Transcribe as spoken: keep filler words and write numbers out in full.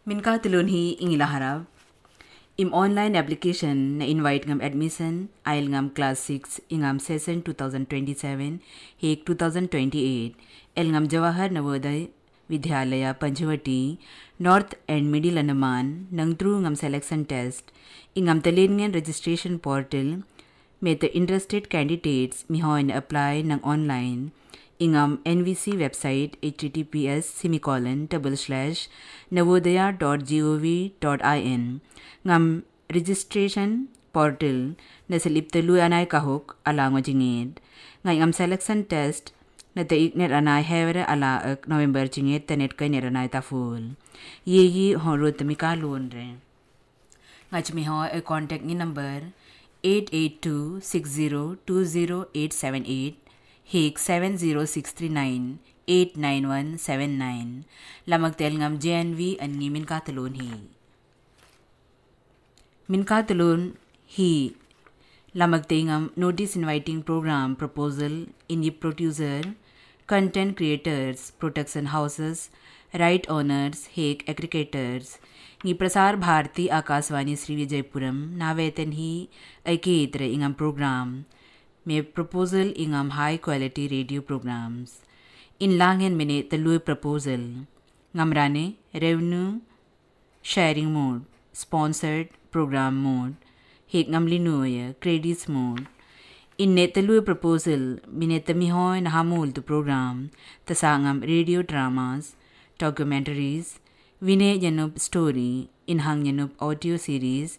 Minka tulun hi ingila harap. Im online application na invite ngam admission ail ngam class six ingam session twenty twenty-seven hek twenty twenty-eight el ngam Jawahar Navodaya Vidyalaya Panchvati North and Middle Andaman nang through ngam selection test ingam talingen registration portal may the interested candidates mihoin apply nang online ingam N V C website https semicolon double slash navodaya dot gov dot in ngam registration portal na siliptelu anay kahok alango jingid ngay ngam selection test na taiknet anay hevere ala ek November jingid tanet kay niranay ta full ye yi horot tamika lunre ngach mi ho e contact ni number eight eight two six zero two zero eight seven eight hik seven zero six three nine eight nine one seven nine lamag tel ngam J N V an ngi min katalon hi min katalon hi lamag tel ngam notice inviting program proposal in the producer content creators production houses right owners hik aggregators ngi Prasar भारती आकाशवाणी श्री विजयपुरम नावेतन ही ऐकेत्र इंगम प्रोग्राम में proposal ingam high quality radio programs in langen mene talui proposal ngamrane revenue sharing mode sponsored program mode hek ngamli noya credits mode in netalui proposal mine tamihoy na hamul to program tasangam radio dramas documentaries vine yanub story in hang yanub audio series